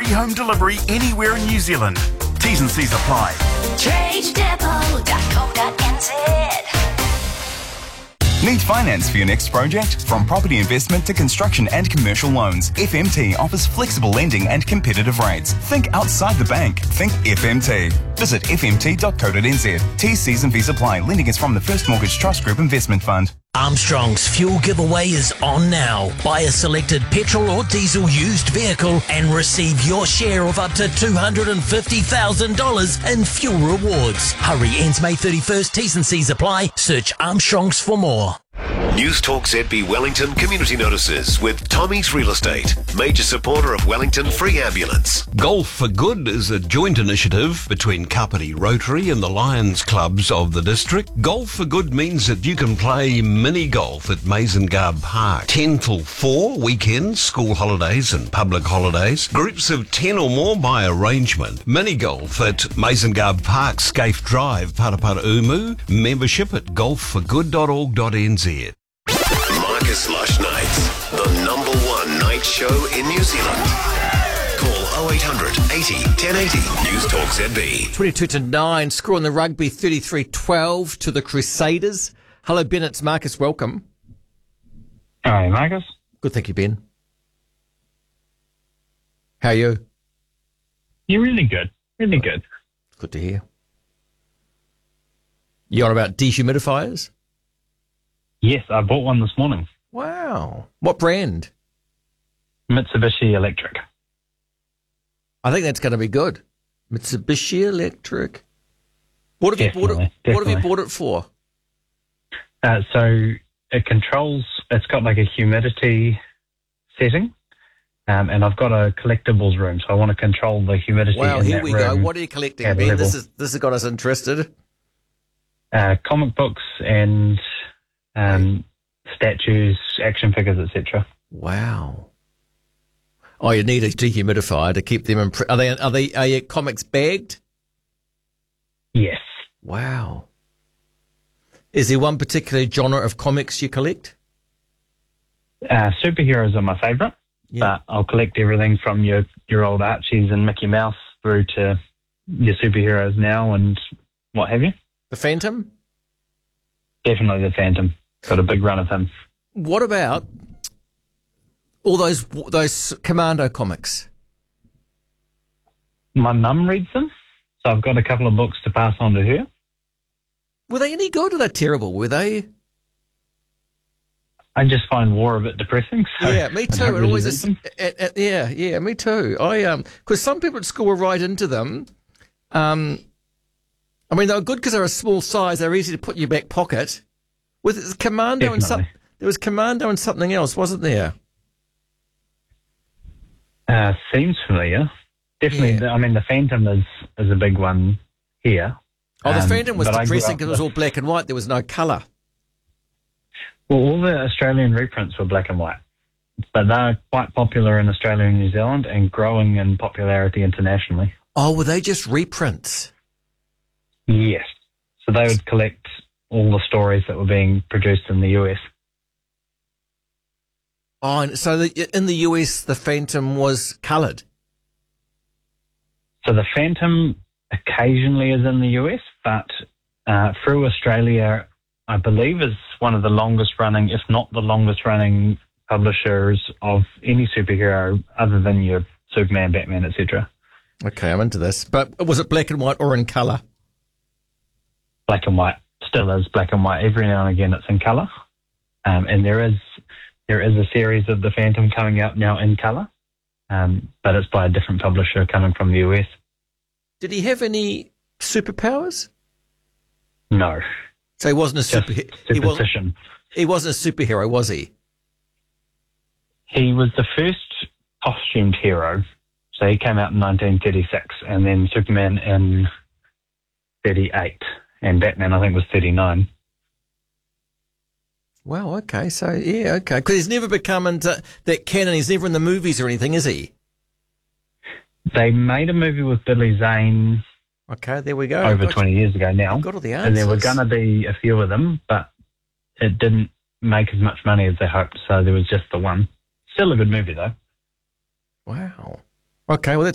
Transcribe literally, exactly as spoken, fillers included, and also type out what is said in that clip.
free home delivery anywhere in New Zealand. T's and C's apply. trade depot dot co dot n z. Need finance for your next project? From property investment to construction and commercial loans, F M T offers flexible lending and competitive rates. Think outside the bank. Think F M T. Visit f m t dot co dot n z. T's, C's and V's apply. Lending is from the First Mortgage Trust Group Investment Fund. Armstrong's fuel giveaway is on now. Buy a selected petrol or diesel used vehicle and receive your share of up to two hundred fifty thousand dollars in fuel rewards. Hurry, ends May thirty-first. T's and C's apply. Search Armstrong's for more. News Talk Z B Wellington Community Notices with Tommy's Real Estate, major supporter of Wellington Free Ambulance. Golf for Good is a joint initiative between Kapiti Rotary and the Lions clubs of the district. Golf for Good means that you can play mini golf at Mazengard Park. ten till four, weekends, school holidays and public holidays. Groups of ten or more by arrangement. Mini golf at Mazengard Park, Scaife Drive, Paraparaumu. Membership at golf for good dot org dot n z. Marcus Lush Nights, the number one night show in New Zealand. Call oh eight hundred eighty ten eighty. News Talk Z B. twenty-two to nine. Score on the rugby, thirty-three twelve to the Crusaders. Hello, Ben. It's Marcus. Welcome. Hi, Marcus. Good, thank you, Ben. How are you? You're really good. Really good. Good to hear. You on about dehumidifiers? Yes, I bought one this morning. Wow. What brand? Mitsubishi Electric. I think that's going to be good. Mitsubishi Electric. What have definitely, you bought it? Definitely. What have you bought it for? Uh, so it controls. It's got like a humidity setting, um, and I've got a collectibles room, so I want to control the humidity. Wow, in here that we go. room What are you collecting, at Ben? level. This is this has got us interested. Uh, comic books and um, statues, action figures, et cetera. Wow. Oh, you need a dehumidifier to keep them in. Pre- are they are they are your comics bagged? Yes. Wow. Is there one particular genre of comics you collect? Uh, superheroes are my favourite, Yeah. but I'll collect everything from your, your old Archies and Mickey Mouse through to your superheroes now and what have you. The Phantom? Definitely the Phantom. Got a big run of him. What about all those those Commando comics? My mum reads them, so I've got a couple of books to pass on to her. Were they any good or they terrible? Were they? I just find war a bit depressing. So Yeah, me I too. don't It really always read is, them. uh, uh, yeah, yeah, me too. I um, because some people at school were right into them. Um, I mean, they were good because they were a small size. They were easy to put in your back pocket. With Commando and some, Definitely. there was Commando and something else, wasn't there? Uh, seems familiar. Definitely. Yeah. The, I mean, the Phantom is, is a big one here. Oh, the Um, Phantom was but I grew depressing up because it was with- all black and white. There was no colour. Well, all the Australian reprints were black and white, but they're quite popular in Australia and New Zealand and growing in popularity internationally. Oh, were they just reprints? Yes. So they would collect all the stories that were being produced in the U S. Oh, and so the, in the U S, the Phantom was coloured. So the Phantom occasionally is in the U S, but uh, through Australia, I believe is one of the longest running, if not the longest running publishers of any superhero other than your Superman, Batman, et cetera. Okay, I'm into this. But was it black and white or in colour? Black and white. Still is black and white. Every now and again it's in colour. Um, and there is there is a series of the Phantom coming out now in colour, um, but it's by a different publisher coming from the U S. Did he have any superpowers? No. So he wasn't a Just super. He wasn't. superstition. He wasn't a superhero, was he? He was the first costumed hero. So he came out in nineteen thirty-six, and then Superman in thirty-eight, and Batman I think was thirty-nine. Wow. Okay. So yeah. Okay. Because he's never become into that canon. He's never in the movies or anything, is he? They made a movie with Billy Zane Okay. There we go. over Got- twenty years ago now, Got all the and there were answers. going to be a few of them, but it didn't make as much money as they hoped, so there was just the one. Still a good movie though. Wow. Okay. Well, that's